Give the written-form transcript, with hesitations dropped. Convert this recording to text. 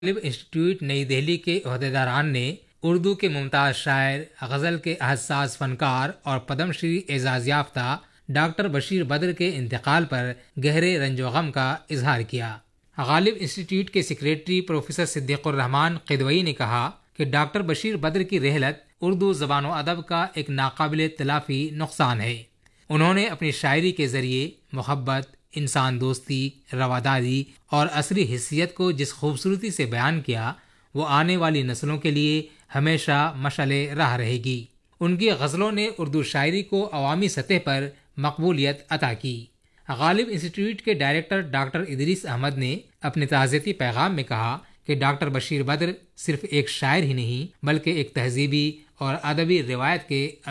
Ghalib institute नई दिल्ली के अहदेदारान ने उर्दू के मुमताज़ शायर, गज़ल के हसास फनकार और पद्मश्री एजाज़ याफ्ता डॉक्टर बशीर बद्र के इंतकाल पर गहरे रंजो गम का इजहार किया। गालिब इंस्टीट्यूट के सेक्रेटरी प्रोफेसर सिद्दीकुर रहमान क़िदवई ने कहा कि डॉक्टर बशीर बद्र की रहलत उर्दू ज़बान व अदब का एक नाकाबिल तलाफ़ी नुकसान है। उन्होंने अपनी शायरी के ज़रिए मोहब्बत, इंसान दोस्ती, रवादारी और असली हिस्सियत को जिस खूबसूरती से बयान किया, वो आने वाली नस्लों के लिए हमेशा मशअले राह रहेगी। उनकी गज़लों ने उर्दू शायरी को अवामी सतह पर मकबूलियत अता की। गालिब इंस्टीट्यूट के डायरेक्टर डॉक्टर इदरीस अहमद ने अपने ताज़ियती पैगाम में कहा कि डॉक्टर बशीर बद्र सिर्फ एक शायर ही नहीं बल्कि एक तहजीबी और अदबी रिवायत के